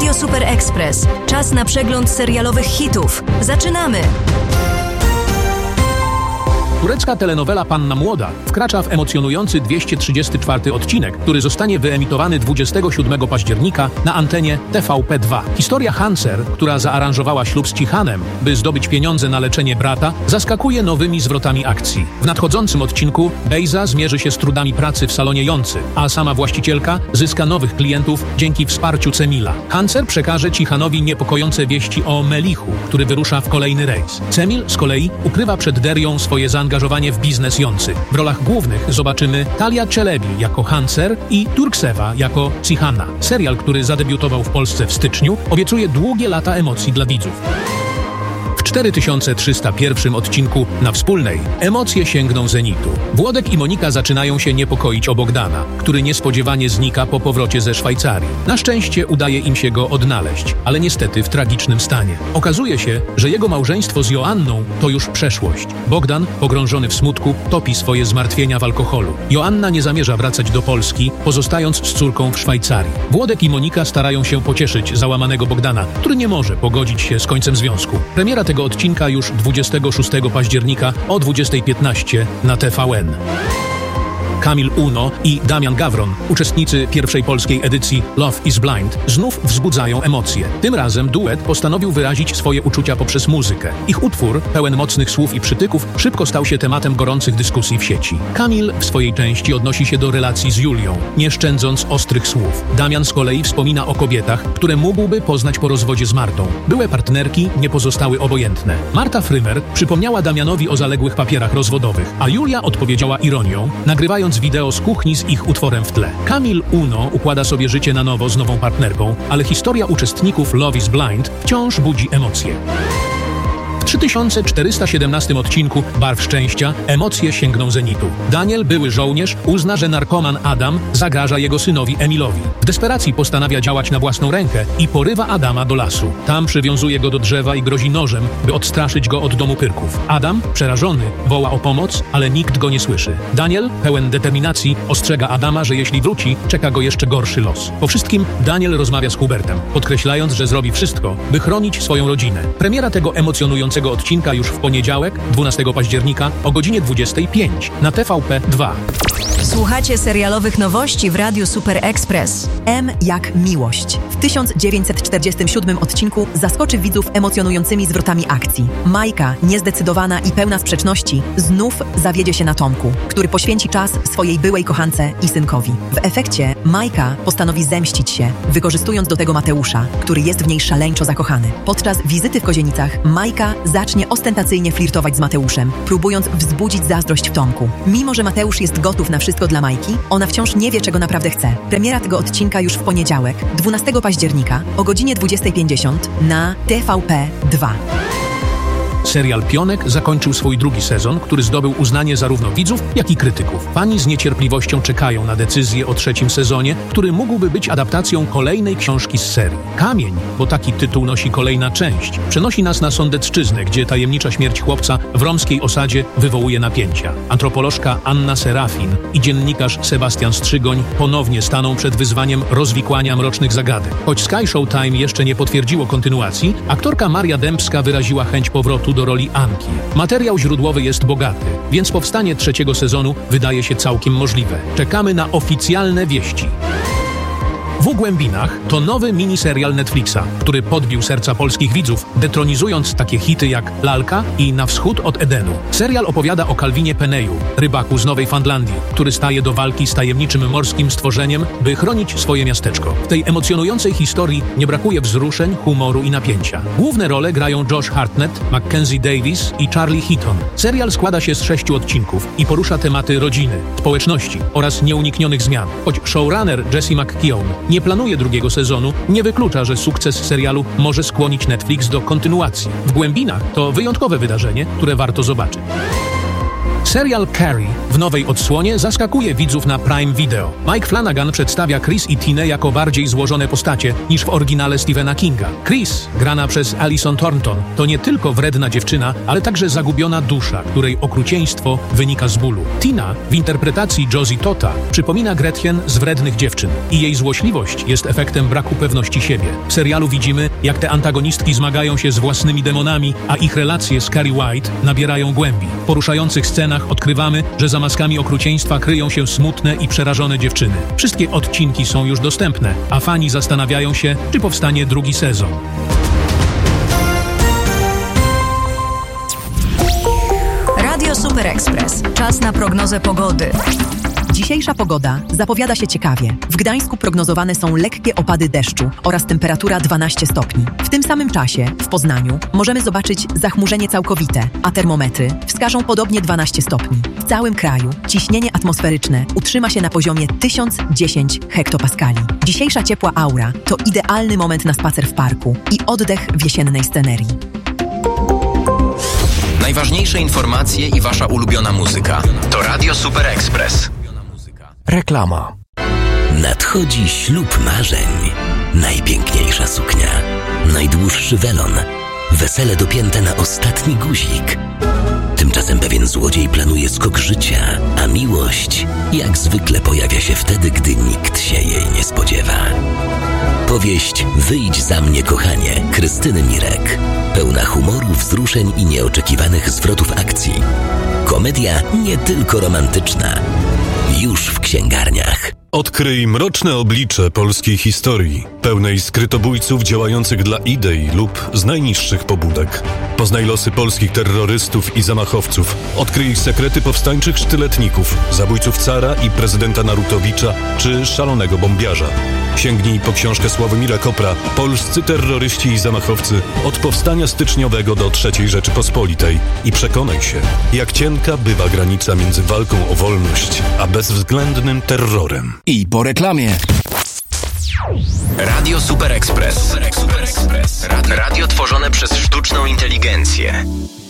Radio Super Express. Czas na przegląd serialowych hitów. Zaczynamy! Turecka telenowela Panna Młoda wkracza w emocjonujący 234 odcinek, który zostanie wyemitowany 27 października na antenie TVP2. Historia Hanser, która zaaranżowała ślub z Cihanem, by zdobyć pieniądze na leczenie brata, zaskakuje nowymi zwrotami akcji. W nadchodzącym odcinku Bejza zmierzy się z trudami pracy w salonie Joncy, a sama właścicielka zyska nowych klientów dzięki wsparciu Cemila. Hanser przekaże Cihanowi niepokojące wieści o Melichu, który wyrusza w kolejny rejs. Cemil z kolei ukrywa przed Derią swoje zaangażowanie w biznes Joncy. W rolach głównych zobaczymy Talia Czelebi jako Hanser i Turksewa jako Cihana. Serial, który zadebiutował w Polsce w styczniu, obiecuje długie lata emocji dla widzów. W 4301 odcinku na Wspólnej emocje sięgną zenitu. Włodek i Monika zaczynają się niepokoić o Bogdana, który niespodziewanie znika po powrocie ze Szwajcarii. Na szczęście udaje im się go odnaleźć, ale niestety w tragicznym stanie. Okazuje się, że jego małżeństwo z Joanną to już przeszłość. Bogdan, pogrążony w smutku, topi swoje zmartwienia w alkoholu. Joanna nie zamierza wracać do Polski, pozostając z córką w Szwajcarii. Włodek i Monika starają się pocieszyć załamanego Bogdana, który nie może pogodzić się z końcem związku. Premiera tego odcinka już 26 października o 20:15 na TVN. Kamil Uno i Damian Gawron, uczestnicy pierwszej polskiej edycji Love is Blind, znów wzbudzają emocje. Tym razem duet postanowił wyrazić swoje uczucia poprzez muzykę. Ich utwór, pełen mocnych słów i przytyków, szybko stał się tematem gorących dyskusji w sieci. Kamil w swojej części odnosi się do relacji z Julią, nie szczędząc ostrych słów. Damian z kolei wspomina o kobietach, które mógłby poznać po rozwodzie z Martą. Byłe partnerki nie pozostały obojętne. Marta Frymer przypomniała Damianowi o zaległych papierach rozwodowych, a Julia odpowiedziała ironią, nagrywając wideo z kuchni z ich utworem w tle. Kamil Uno układa sobie życie na nowo z nową partnerką, ale historia uczestników Love is Blind wciąż budzi emocje. W 3417 odcinku Barw Szczęścia emocje sięgną zenitu. Daniel, były żołnierz, uzna, że narkoman Adam zagraża jego synowi Emilowi. W desperacji postanawia działać na własną rękę i porywa Adama do lasu. Tam przywiązuje go do drzewa i grozi nożem, by odstraszyć go od domu Pyrków. Adam, przerażony, woła o pomoc, ale nikt go nie słyszy. Daniel, pełen determinacji, ostrzega Adama, że jeśli wróci, czeka go jeszcze gorszy los. Po wszystkim Daniel rozmawia z Hubertem, podkreślając, że zrobi wszystko, by chronić swoją rodzinę. Premiera tego emocjonującego odcinka już w poniedziałek, 12 października o godzinie 25 na TVP2. Słuchacie serialowych nowości w Radiu Super Express. M jak miłość. W 1947 odcinku zaskoczy widzów emocjonującymi zwrotami akcji. Majka, niezdecydowana i pełna sprzeczności, znów zawiedzie się na Tomku, który poświęci czas swojej byłej kochance i synkowi. W efekcie Majka postanowi zemścić się, wykorzystując do tego Mateusza, który jest w niej szaleńczo zakochany. Podczas wizyty w Kozienicach Majka zacznie ostentacyjnie flirtować z Mateuszem, próbując wzbudzić zazdrość w Tomku. Mimo że Mateusz jest gotów na wszystko dla Majki, ona wciąż nie wie, czego naprawdę chce. Premiera tego odcinka już w poniedziałek, 12 października o godzinie 20:50 na TVP2. Serial Pionek zakończył swój drugi sezon, który zdobył uznanie zarówno widzów, jak i krytyków. Fani z niecierpliwością czekają na decyzję o trzecim sezonie, który mógłby być adaptacją kolejnej książki z serii. Kamień, bo taki tytuł nosi kolejna część, przenosi nas na Sądecczyznę, gdzie tajemnicza śmierć chłopca w romskiej osadzie wywołuje napięcia. Antropolożka Anna Serafin i dziennikarz Sebastian Strzygoń ponownie staną przed wyzwaniem rozwikłania mrocznych zagadek. Choć Sky Showtime jeszcze nie potwierdziło kontynuacji, aktorka Maria Dębska wyraziła chęć powrotu do roli Anki. Materiał źródłowy jest bogaty, więc powstanie trzeciego sezonu wydaje się całkiem możliwe. Czekamy na oficjalne wieści. W Głębinach to nowy miniserial Netflixa, który podbił serca polskich widzów, detronizując takie hity jak Lalka i Na wschód od Edenu. Serial opowiada o Calvinie Peneju, rybaku z Nowej Fandlandii, który staje do walki z tajemniczym morskim stworzeniem, by chronić swoje miasteczko. W tej emocjonującej historii nie brakuje wzruszeń, humoru i napięcia. Główne role grają Josh Hartnett, Mackenzie Davis i Charlie Heaton. Serial składa się z 6 odcinków i porusza tematy rodziny, społeczności oraz nieuniknionych zmian. Choć showrunner Jesse McKeown nie planuje drugiego sezonu, nie wyklucza, że sukces serialu może skłonić Netflix do kontynuacji. W Głębinach to wyjątkowe wydarzenie, które warto zobaczyć. Serial Carrie w nowej odsłonie zaskakuje widzów na Prime Video. Mike Flanagan przedstawia Chris i Tinę jako bardziej złożone postacie niż w oryginale Stephena Kinga. Chris, grana przez Alison Thornton, to nie tylko wredna dziewczyna, ale także zagubiona dusza, której okrucieństwo wynika z bólu. Tina w interpretacji Josie Tota przypomina Gretchen z Wrednych Dziewczyn i jej złośliwość jest efektem braku pewności siebie. W serialu widzimy, jak te antagonistki zmagają się z własnymi demonami, a ich relacje z Carrie White nabierają głębi. W poruszających scenach odkrywamy, że za maskami okrucieństwa kryją się smutne i przerażone dziewczyny. Wszystkie odcinki są już dostępne, a fani zastanawiają się, czy powstanie drugi sezon. Radio Super Express. Czas na prognozę pogody. Dzisiejsza pogoda zapowiada się ciekawie. W Gdańsku prognozowane są lekkie opady deszczu oraz temperatura 12 stopni. W tym samym czasie w Poznaniu możemy zobaczyć zachmurzenie całkowite, a termometry wskażą podobnie 12 stopni. W całym kraju ciśnienie atmosferyczne utrzyma się na poziomie 1010 hektopaskali. Dzisiejsza ciepła aura to idealny moment na spacer w parku i oddech w jesiennej scenerii. Najważniejsze informacje i wasza ulubiona muzyka to Radio Super Express. Reklama. Nadchodzi ślub marzeń. Najpiękniejsza suknia. Najdłuższy welon. Wesele dopięte na ostatni guzik. Tymczasem pewien złodziej planuje skok życia, a miłość jak zwykle pojawia się wtedy, gdy nikt się jej nie spodziewa. Powieść Wyjdź za mnie, kochanie Krystyny Mirek. Pełna humoru, wzruszeń i nieoczekiwanych zwrotów akcji. Komedia nie tylko romantyczna. Już w księgarniach. Odkryj mroczne oblicze polskiej historii, pełnej skrytobójców działających dla idei lub z najniższych pobudek. Poznaj losy polskich terrorystów i zamachowców. Odkryj ich sekrety powstańczych sztyletników, zabójców cara i prezydenta Narutowicza czy szalonego bombiarza. Sięgnij po książkę Sławomira Kopra Polscy terroryści i zamachowcy od powstania styczniowego do III Rzeczypospolitej i przekonaj się, jak cienka bywa granica między walką o wolność a bezwzględnym terrorem. I po reklamie. Radio Super Express. Radio tworzone przez sztuczną inteligencję.